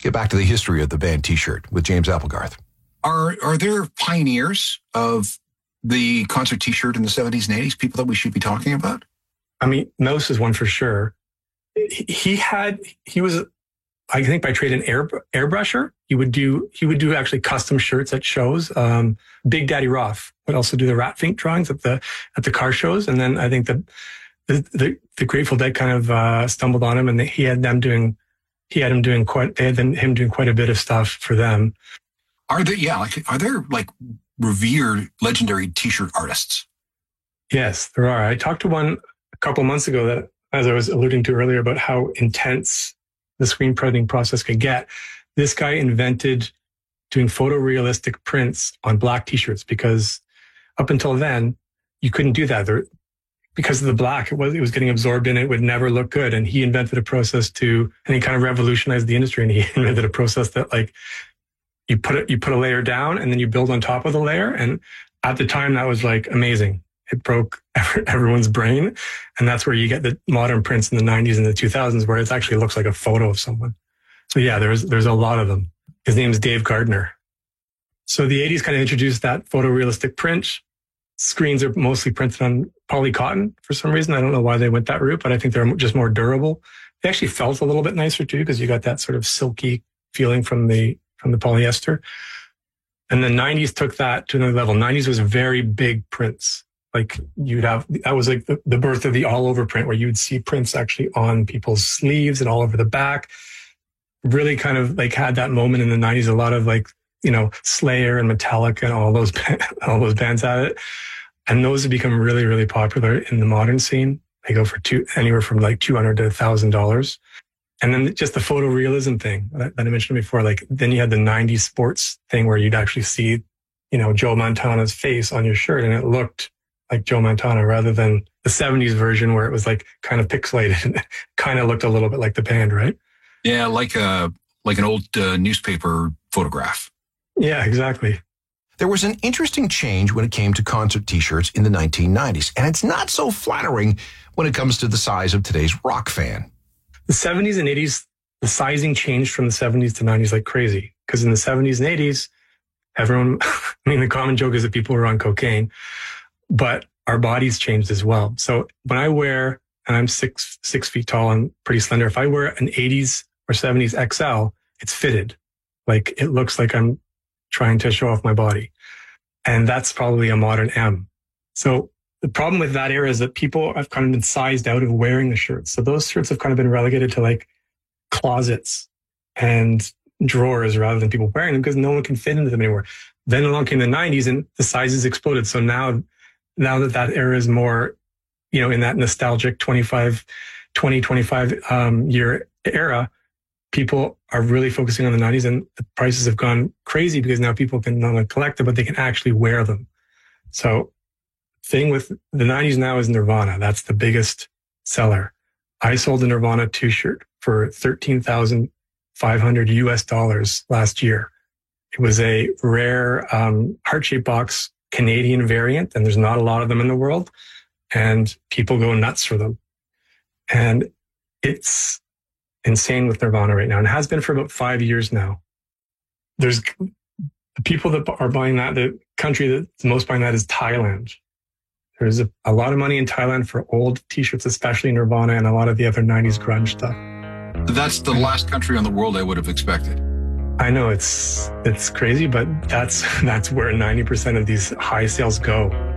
get back to the history of the band T-shirt with James Applegarth. Are there pioneers of the concert T-shirt in the 70s and 80s, people that we should be talking about? I mean, Mouse is one for sure. He was, I think, by trade an airbrusher. He would do actually custom shirts at shows. Big Daddy Roth would also do the Rat Fink drawings at the car shows. And then I think the Grateful Dead kind of stumbled on him, and he had him doing quite a bit of stuff for them. Are there revered legendary T-shirt artists? Yes, there are. I talked to one a couple months ago that, as I was alluding to earlier, about how intense the screen printing process could get. This guy invented doing photorealistic prints on black T-shirts, because up until then, you couldn't do that. Because of the black, it was getting absorbed in it, would never look good. And he invented a process and he kind of revolutionized the industry. And he invented a process that, like, you put a layer down and then you build on top of the layer. And at the time, that was like amazing. It broke everyone's brain. And that's where you get the modern prints in the 90s and the 2000s, where it actually looks like a photo of someone. So yeah, there's a lot of them. His name is Dave Gardner. So the 80s kind of introduced that photorealistic print. Screens are mostly printed on poly cotton for some reason. I don't know why they went that route, but I think they're just more durable. They actually felt a little bit nicer too, because you got that sort of silky feeling from the polyester. And the 90s took that to another level. 90s was very big prints. Like that was like the birth of the all over print, where you would see prints actually on people's sleeves and all over the back. Really kind of like had that moment in the 90s. A lot of Slayer and Metallica and all those bands had it. And those have become really, really popular in the modern scene. They go for anywhere from like $200 to $1,000. And then just the photorealism thing that I mentioned before, like then you had the 90s sports thing where you'd actually see, Joe Montana's face on your shirt, and it looked like Joe Montana, rather than the 70s version where it was like kind of pixelated and kind of looked a little bit like the band, right? Yeah, like an old newspaper photograph. Yeah, exactly. There was an interesting change when it came to concert T-shirts in the 1990s, and it's not so flattering when it comes to the size of today's rock fan. The 70s and 80s, the sizing changed from the 70s to 90s like crazy. Because in the 70s and 80s, everyone, the common joke is that people were on cocaine, but our bodies changed as well. So when I wear, and I'm six feet tall and pretty slender, if I wear an 80s or 70s XL, it's fitted. Like it looks like I'm trying to show off my body. And that's probably a modern M. So the problem with that era is that people have kind of been sized out of wearing the shirts. So those shirts have kind of been relegated to like closets and drawers rather than people wearing them, because no one can fit into them anymore. Then along came the 90s and the sizes exploded. So now that era is more, in that nostalgic 25 year era, people are really focusing on the 90s, and the prices have gone crazy because now people can not only collect them, but they can actually wear them. So thing with the 90s now is Nirvana. That's the biggest seller. I sold a Nirvana t-shirt for $13,500 US last year. It was a rare heart-shaped box Canadian variant, and there's not a lot of them in the world, and people go nuts for them. And it's insane with Nirvana right now, and it has been for about 5 years now. There's the people that are buying that, the country that's most buying that is Thailand. There's a lot of money in Thailand for old t-shirts, especially Nirvana and a lot of the other 90s grunge stuff. That's the last country in the world I would have expected. I know it's crazy, but that's where 90% of these high sales go.